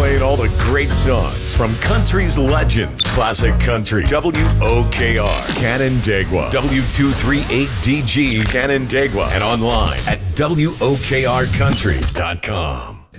playing all the great songs from country's legends. Classic Country, WOKR, Canandaigua, W238DG, Canandaigua, and online at WOKRCountry.com.